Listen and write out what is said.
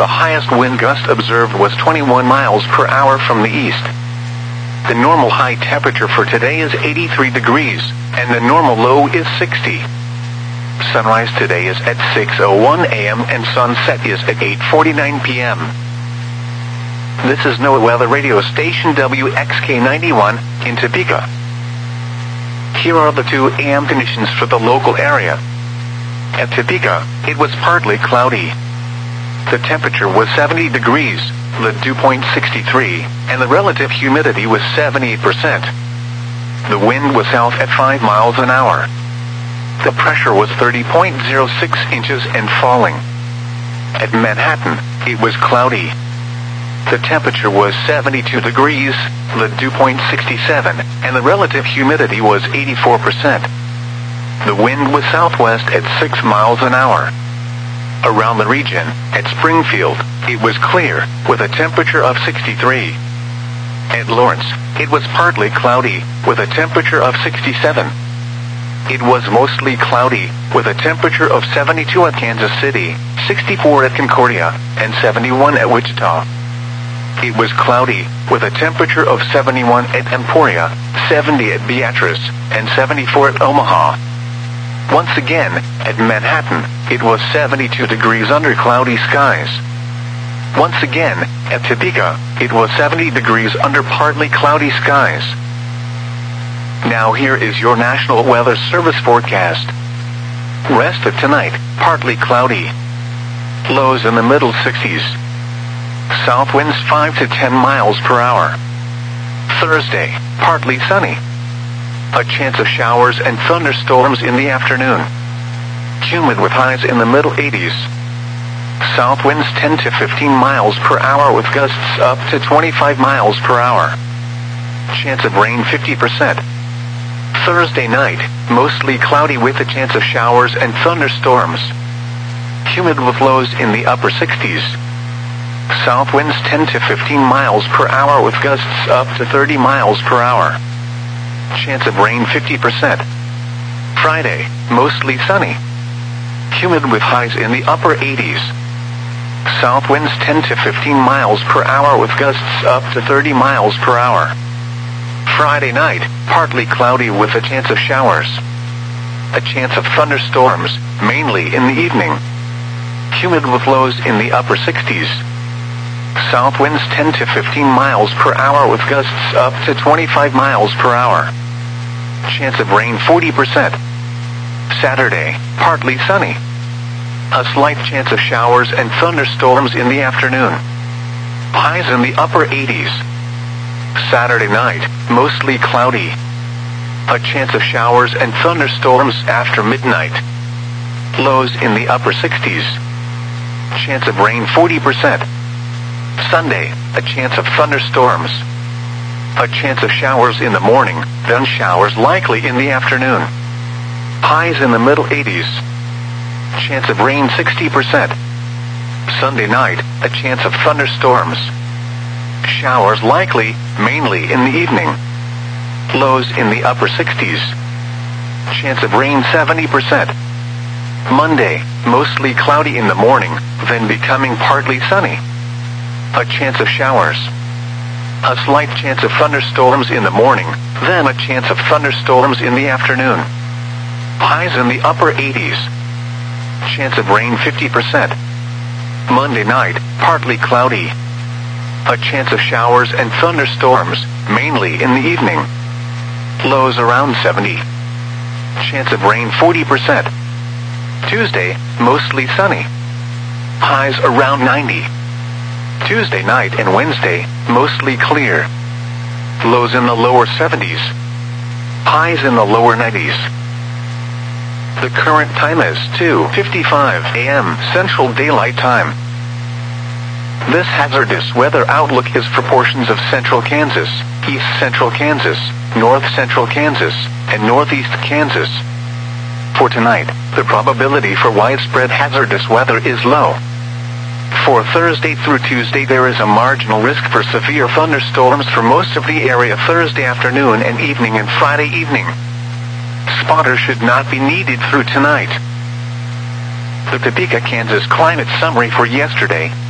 The highest wind gust observed was 21 miles per hour from the east. The normal high temperature for today is 83 degrees, and the normal low is 60. Sunrise today is at 6:01 a.m. and sunset is at 8:49 p.m. This is NOAA Weather Radio Station WXK91 in Topeka. Here are the 2 a.m. conditions for the local area. At Topeka, it was partly cloudy. The temperature was 70 degrees, the dew point 63, and the relative humidity was 78%. The wind was south at 5 miles an hour. The pressure was 30.06 inches and falling. At Manhattan, it was cloudy. The temperature was 72 degrees, the dew point 67, and the relative humidity was 84%. The wind was southwest at 6 miles an hour. Around the region, at Springfield, it was clear, with a temperature of 63. At Lawrence, it was partly cloudy, with a temperature of 67. It was mostly cloudy, with a temperature of 72 at Kansas City, 64 at Concordia, and 71 at Wichita. It was cloudy, with a temperature of 71 at Emporia, 70 at Beatrice, and 74 at Omaha. Once again, at Manhattan, it was 72 degrees under cloudy skies. Once again, at Topeka, it was 70 degrees under partly cloudy skies. Now here is your National Weather Service forecast. Rest of tonight, partly cloudy. Lows in the middle 60s. South winds 5 to 10 miles per hour. Thursday, partly sunny. A chance of showers and thunderstorms in the afternoon. Humid with highs in the middle 80s. South winds 10 to 15 miles per hour with gusts up to 25 miles per hour. Chance of rain 50%. Thursday night, mostly cloudy with a chance of showers and thunderstorms. Humid with lows in the upper 60s. South winds 10 to 15 miles per hour with gusts up to 30 miles per hour. Chance of rain 50%. Friday, mostly sunny. Humid with highs in the upper 80s. South winds 10 to 15 miles per hour with gusts up to 30 miles per hour. Friday night, partly cloudy with a chance of showers. A chance of thunderstorms, mainly in the evening. Humid with lows in the upper 60s. South winds 10 to 15 miles per hour with gusts up to 25 miles per hour. Chance of rain 40%. Saturday, partly sunny. A slight chance of showers and thunderstorms in the afternoon. Highs in the upper 80s. Saturday night, mostly cloudy. A chance of showers and thunderstorms after midnight. Lows in the upper 60s. Chance of rain 40%. Sunday, a chance of thunderstorms. A chance of showers in the morning, then showers likely in the afternoon. Highs in the middle 80s. Chance of rain 60%. Sunday night, a chance of thunderstorms. Showers likely, mainly in the evening. Lows in the upper 60s. Chance of rain 70%. Monday, mostly cloudy in the morning, then becoming partly sunny. A chance of showers. A slight chance of thunderstorms in the morning, then a chance of thunderstorms in the afternoon. Highs in the upper 80s. Chance of rain 50%. Monday night, partly cloudy. A chance of showers and thunderstorms, mainly in the evening. Lows around 70. Chance of rain 40%. Tuesday, mostly sunny. Highs around 90. Tuesday night and Wednesday, mostly clear. Lows in the lower 70s. Highs in the lower 90s. The current time is 2:55 a.m. Central Daylight Time. This hazardous weather outlook is for portions of central Kansas, east central Kansas, north central Kansas, and northeast Kansas. For tonight, the probability for widespread hazardous weather is low. For Thursday through Tuesday, there is a marginal risk for severe thunderstorms for most of the area Thursday afternoon and evening and Friday evening. Spotters should not be needed through tonight. The Topeka, Kansas climate summary for yesterday.